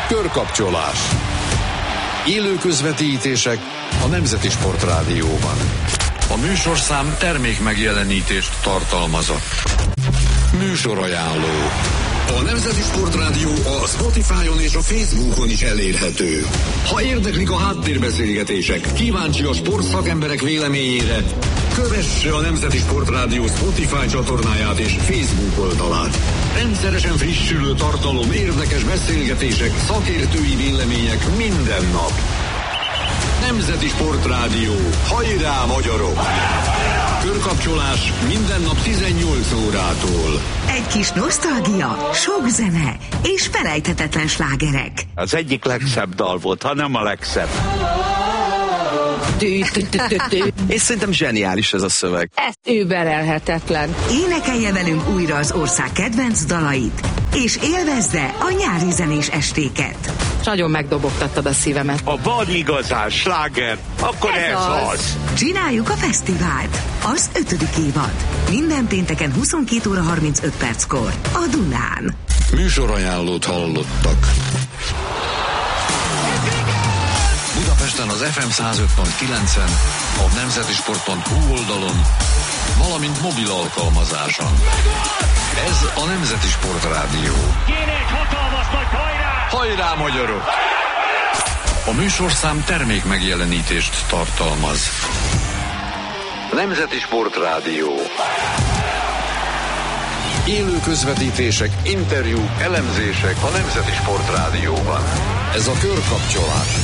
Körkapcsolás. Élő közvetítések a Nemzeti Sportrádióban. A műsorszám termék megjelenítést tartalmazott. Műsorajánló. A Nemzeti Sportrádió a Spotify-on és a Facebookon is elérhető. Ha érdeklik a háttérbeszélgetések, kíváncsi a sportszakemberek véleményére, kövesse a Nemzeti Sportrádió Spotify csatornáját és Facebook oldalát. Rendszeresen frissülő tartalom, érdekes beszélgetések, szakértői vélemények minden nap. Nemzeti Sportrádió. Hajrá, magyarok! Körkapcsolás minden nap 18 órától. Egy kis nosztalgia, sok zene és felejthetetlen slágerek. Az egyik legszebb dal volt, ha nem a legszebb. És szerintem zseniális ez a szöveg. Ez überelhetetlen. Énekelje velünk újra az ország kedvenc dalait, és élvezze a nyári zenés estéket. Nagyon megdobogtattad a szívemet. Ha van igazán sláger, akkor ez az. Csináljuk a fesztivált. Az 5. évad. Minden pénteken 22 óra 35 perckor. A Dunán. Műsorajánlót hallottak. Budapesten az FM 105.9-en, a nemzetisport.hu oldalon, valamint mobil alkalmazáson. Ez a Nemzeti Sportrádió. Kéne egy hatalmas nagy hajrá! Hajrá, magyarok! A műsorszám termék megjelenítést tartalmaz. Nemzeti Sportrádió. Élő közvetítések, interjúk, elemzések a Nemzeti Sportrádióban. Ez a Körkapcsolás.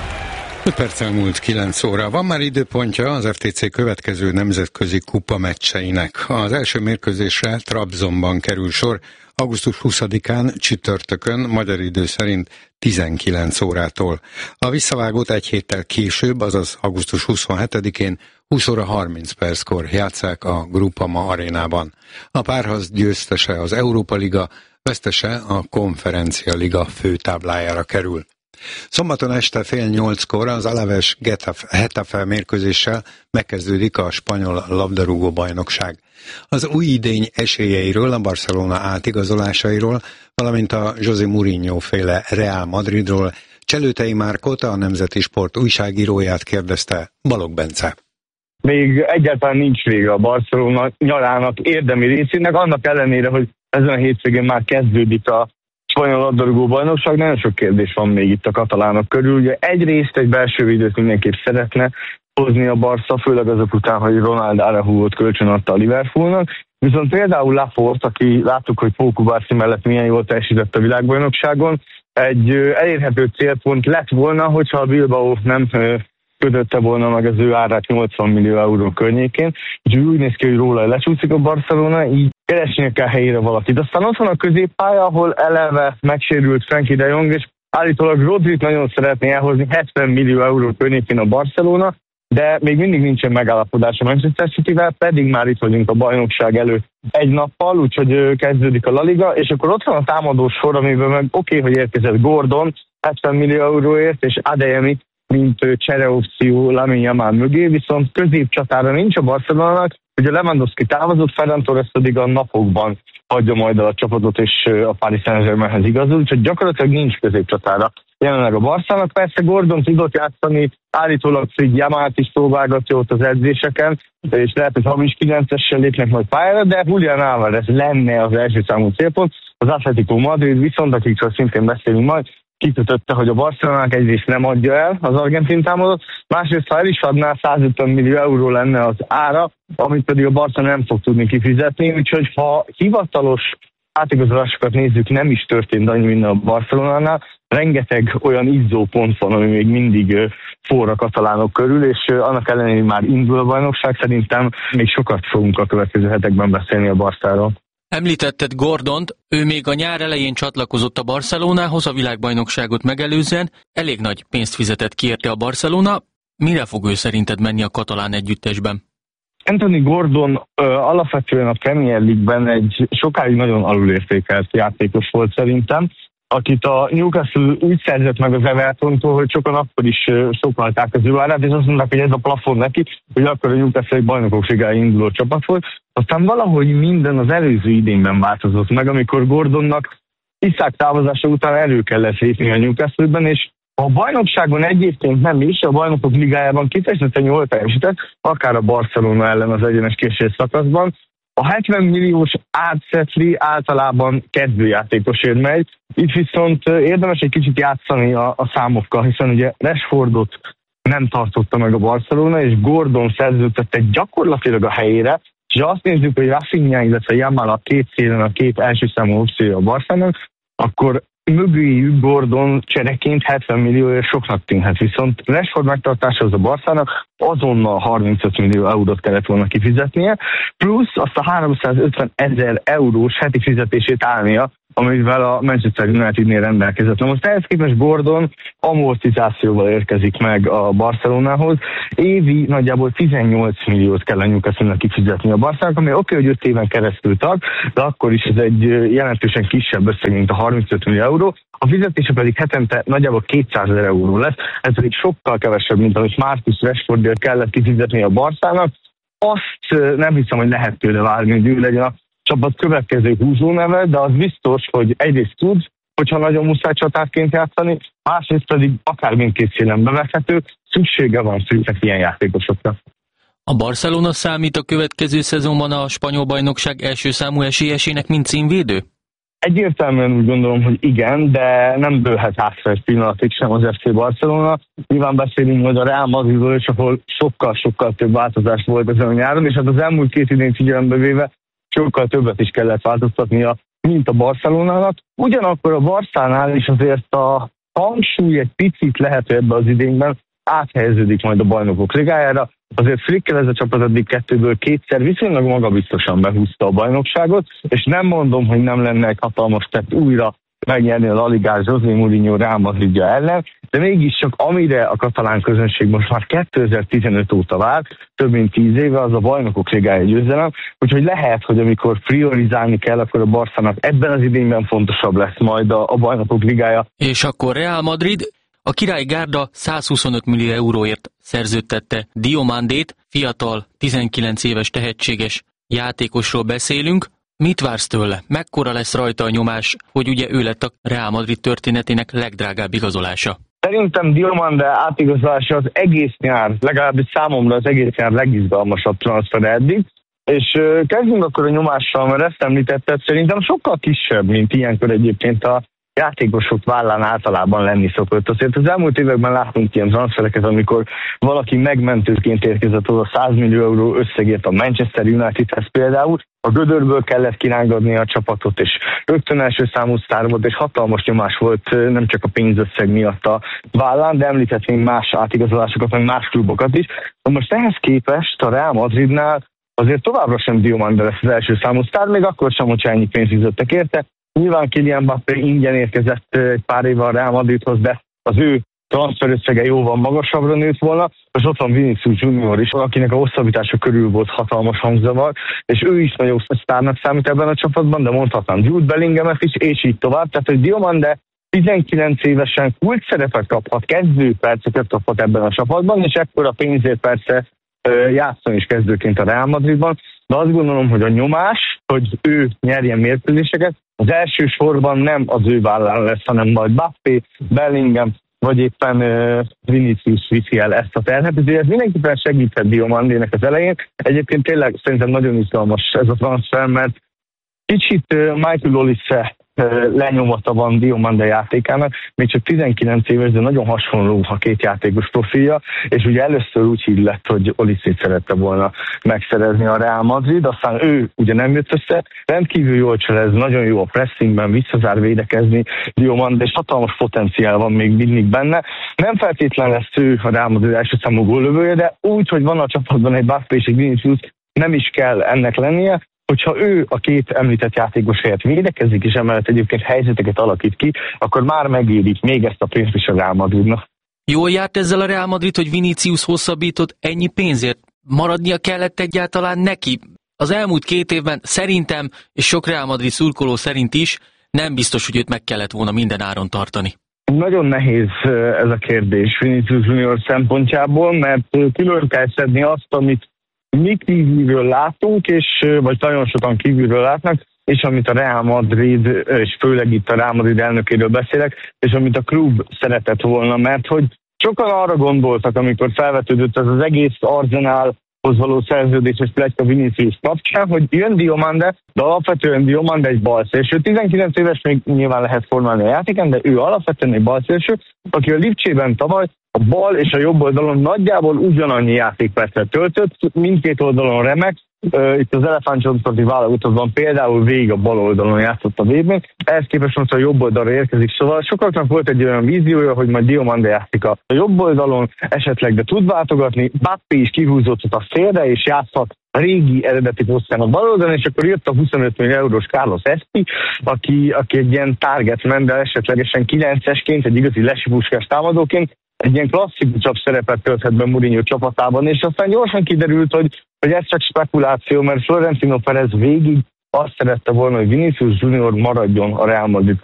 5 perc elmúlt 9 óra. Van már időpontja az FTC következő nemzetközi kupa meccseinek. Az első mérkőzésre Trabzonban kerül sor augusztus 20-án csütörtökön, magyar idő szerint 19 órától. A visszavágót egy héttel később, azaz augusztus 27-én 20 óra 30 perckor játsszák a Groupama arénában. A párharc győztese az Európa Liga, vesztese a Konferencia Liga főtáblájára kerül. Szombaton este 7:30-kor az Alaves Getafe mérkőzéssel megkezdődik a spanyol labdarúgó bajnokság. Az új idény esélyeiről, a Barcelona átigazolásairól, valamint a José Mourinho féle Real Madridról Cselőtei Márkot, a Nemzeti Sport újságíróját kérdezte Balogh Bence. Még egyáltalán nincs vége a Barcelona nyarának érdemi részének, annak ellenére, hogy ezen a hétvégén már kezdődik a spanyol labdarúgó bajnokság, nagyon sok kérdés van még itt a katalánok körül. Ugye egyrészt egy belső védőt mindenképp szeretne hozni a Barca, főleg azok után, hogy Ronald Araujót kölcsönadta a Liverpoolnak. Viszont például Laporte, aki láttuk, hogy Pau Cubarsí mellett milyen jól teljesített a világbajnokságon, egy elérhető célpont lett volna, hogyha a Bilbao nem kötötte volna meg az ő árát 80 millió euró környékén. Úgyhogy úgy néz ki, hogy róla lecsúszik a Barcelona, így keresnie kell helyére valakit. Aztán ott van a középpálya, ahol eleve megsérült Frenkie de Jong, és állítólag Rodrit nagyon szeretné elhozni 70 millió euró környékén a Barcelona, de még mindig nincsen megállapodás a Manchester Cityvel, pedig már itt vagyunk a bajnokság előtt egy nappal, úgyhogy kezdődik a La Liga, és akkor ott van a támadó sor, amiben meg oké, hogy érkezett Gordon 70 millió euróért, és Adeyemi, mint csereopció Lamine Yamal mögé, viszont középcsatára nincs a Barcelonának, ugye Lewandowski távozott, Ferran Torres pedig a napokban hagyja majd a csapatot, és a Paris Saint-Germainhez igazol, úgyhogy gyakorlatilag nincs középcsatára jelenleg a Barszának. Persze Gordon tudott játszani, állítólag Frid Yamalt is próbálgatja ott az edzéseken, és lehet, hogy hamis 9-essel lépnek majd pályára, de Julián Álvarez lenne az első számú célpont. Az Atlético Madrid viszont, akikről szintén beszélünk majd, kikötötte, hogy a Barcelonának egyrészt nem adja el az argentin támadót, másrészt ha el is adná, 150 millió euró lenne az ára, amit pedig a Barcelona nem fog tudni kifizetni, úgyhogy ha hivatalos átigazolásokat nézzük, nem is történt annyi minden a Barcelonánál, rengeteg olyan izzó pont van, ami még mindig forr a katalánok körül, és annak ellenére már indul a bajnokság, szerintem még sokat fogunk a következő hetekben beszélni a Barszáról. Említetted Gordont, ő még a nyár elején csatlakozott a Barcelonához a világbajnokságot megelőzően, elég nagy pénzt fizetett ki érte a Barcelona. Mire fog ő szerinted menni a katalán együttesben? Anthony Gordon alapvetően a Premier League-ben egy sokáig nagyon alulértékelt játékos volt szerintem, akit a Newcastle úgy szerzett meg az Evertontól, hogy sokan akkor is sokalták az ő árát, és azt mondták, hogy ez a plafon neki, hogy akkor a Newcastle egy bajnokok ligájára induló csapat volt. Aztán valahogy minden az előző idényben változott meg, amikor Gordonnak Iszák távozása után elő kellett lépni a Newcastle-ben, és a bajnokságon egyébként nem is, a bajnokok ligájában kifejezetten jól teljesített, akár a Barcelona ellen az egyenes késés szakaszban. A 70 milliós átszetli általában kezdőjátékosért megy, itt viszont érdemes egy kicsit játszani a számokkal, hiszen ugye Rashfordot nem tartotta meg a Barcelona, és Gordon szerződtette gyakorlatilag a helyére, és ha azt nézzük, hogy Rafinha, illetve Yamal a két szélen a két első számú opciója a Barcelonának, akkor mögéjük Gordon csereként 70 millióért soknak tűnhet, viszont Rashford megtartásához a Barszának azonnal 35 millió eurót kellett volna kifizetnie, plusz azt a 350 000 eurós heti fizetését állnia, amivel a Manchester Unitednél rendelkezett. Na most ehhez képest Gordon amortizációval érkezik meg a Barcelonához. Évi nagyjából 18 milliót kell a Newcastle-nek kifizetni a Barszának, ami oké, hogy 5 éven keresztül tag, de akkor is ez egy jelentősen kisebb összeg, mint a 35 millió euró. A fizetése pedig hetente nagyjából 200 000 euró lesz, ez pedig sokkal kevesebb, mint amit Marcus Rashfordért kellett kifizetni a Barszának. Azt nem hiszem, hogy lehet tőle várni, hogy ő legyen a csapat következő húzóneve, de az biztos, hogy egyrészt tud, hogyha nagyon muszáj csatárként játszani, másrészt pedig akár mindkét szélen bevethető, szüksége van szültek ilyen játékosokra. A Barcelona számít a következő szezonban a spanyol bajnokság első számú esélyesének, mint címvédő? Egyértelműen úgy gondolom, hogy igen, de nem dőlhet hátra egy pillanatig sem az FC Barcelona. Nyilván beszélünk majd a Real Madridról, és ahol sokkal több változás volt ezen a nyáron, és hát az elmúlt két idén figyelembe véve sokkal többet is kellett változtatnia, mint a Barcelonának. Ugyanakkor a Barszánál is azért a hangsúly egy picit lehet ebbe az idényben áthelyeződik majd a bajnokok ligájára. Azért Flickkel ez a csapat eddig 2-ből 2-szer viszonylag magabiztosan behúzta a bajnokságot, és nem mondom, hogy nem lenne egy hatalmas tett újra megnyerni a La Ligát José Mourinho Real Madridja ellen, de mégiscsak amire a katalán közönség most már 2015 óta vár, több mint 10 éve, az a bajnokok ligája győzelem, úgyhogy lehet, hogy amikor priorizálni kell, akkor a Barszának ebben az idényben fontosabb lesz majd a bajnokok ligája. És akkor Real Madrid, a Király Gárda 125 millió euróért szerződtette Diomandét, fiatal, 19 éves tehetséges játékosról beszélünk. Mit vársz tőle? Mekkora lesz rajta a nyomás, hogy ugye ő lett a Real Madrid történetének legdrágább igazolása? Szerintem Diomande átigazolása az egész nyár, legalábbis számomra az egész nyár legizgalmasabb transfer eddig, és kezdjünk akkor a nyomással, mert ezt említetted, szerintem sokkal kisebb, mint ilyenkor egyébként a játékosok vállán általában lenni szokott. Azért az elmúlt években láttunk ilyen transfereket, amikor valaki megmentőként érkezett oda 100 millió euró összegért a Manchester Unitedhez például, a gödörből kellett kirángadni a csapatot, és rögtön első számú sztár volt, és hatalmas nyomás volt nem csak a pénzösszeg miatt a vállán, de említhetnénk más átigazolásokat, meg más klubokat is. Most ehhez képest a Real Madridnál azért továbbra sem Diomande lesz az első számú sztár, még akkor sem, hogyha ennyi pénzt fizettek érte. Nyilván Kylian Mbappé ingyen érkezett egy pár évvel a Real Madridhoz, de az ő transferösszege jóval magasabbra nőtt volna, és ott van Vinicius Junior is, akinek a hosszabbítása körül volt hatalmas hangzavar, és ő is nagyon sztárnak számít ebben a csapatban, de mondhatnám Jude Bellinghamet is, és így tovább. Tehát, hogy Diomande 19 évesen kult szerepet kaphat, kezdőperceket kaphat ebben a csapatban, és ekkor a pénzért persze játszani is kezdőként a Real Madridban, de azt gondolom, hogy a nyomás, hogy ő nyerjen mérkőzéseket, az első sorban nem az ő vállán lesz, hanem majd Mbappé, Bellingham, vagy éppen Vinicius viszi el ezt a terhet, ezért ez mindenképpen segíthet Diomandének az elején. Egyébként tényleg szerintem nagyon izgalmas ez a transfer, mert kicsit Michael Olise lenyomata van Diomande játékának, még csak 19 éves, de nagyon hasonló a két játékos profilja, és ugye először úgy hír hogy Olisét szerette volna megszerezni a Real Madrid, aztán ő ugye nem jött össze, rendkívül jól cselez, nagyon jó a pressingben, visszazár védekezni Diomande, és hatalmas potenciál van még mindig benne. Nem feltétlen lesz ő a Real Madrid első számú góllövője, de úgy, hogy van a csapatban egy Mbappé és egy Vinicius, nem is kell ennek lennie. Hogyha ő a két említett játékos helyett védekezik, és emellett egyébként helyzeteket alakít ki, akkor már megérik még ezt a pénzt is a Real Madridnak. Jól járt ezzel a Real Madrid, hogy Vinicius hosszabbított ennyi pénzért? Maradnia kellett egyáltalán neki? Az elmúlt 2 évben szerintem, és sok Real Madrid szurkoló szerint is, nem biztos, hogy őt meg kellett volna minden áron tartani. Nagyon nehéz ez a kérdés Vinicius Junior szempontjából, mert külön kell szedni azt, amit mi kívülről látunk, vagy nagyon sokan kívülről látnak, és amit a Real Madrid, és főleg itt a Real Madrid elnökéről beszélek, és amit a klub szeretett volna, mert hogy sokan arra gondoltak, amikor felvetődött ez az egész Arsenalhoz való szerződéses pletyka Vinicius kapcsán, hogy jön Diomande, de alapvetően Diomande egy balszélső. 19 éves még nyilván lehet formálni a játéken, de ő alapvetően egy balszélső, aki a Lipcsében tavaly a bal és a jobb oldalon nagyjából ugyanannyi játékpercet töltött, mindkét oldalon remek. Itt az elefántcsontparti válogatottban például végig a bal oldalon játszott a VB-n, ehhez képest most a jobb oldalra érkezik, szóval sokaknak volt egy olyan víziója, hogy majd Diomande játszik a jobb oldalon, esetleg de tud váltogatni, Mbappé is kihúzott a szélre, és játszhat a régi eredeti posztján a bal oldalon, és akkor jött a 25 millió eurós Carlos Esti, aki egy ilyen targetman, de esetlegesen 9-esként, egy igazi lesipuskás támadóként, egy ilyen klasszikusabb szerepet tölthet be Mourinho csapatában, és aztán gyorsan kiderült, hogy ez csak spekuláció, mert Florentino Perez végig azt szerette volna, hogy Vinicius Junior maradjon a Real Madrid